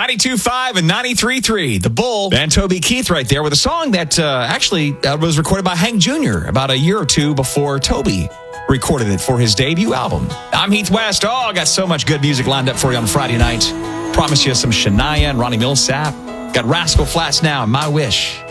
92.5 and 93.3, The Bull and Toby Keith right there with a song that actually was recorded by Hank Jr. about a year or two before Toby recorded it for his debut album. I'm Heath West. I got so much good music lined up for you on Friday night. Promise you some Shania and Ronnie Millsap. Got Rascal Flatts now, My Wish.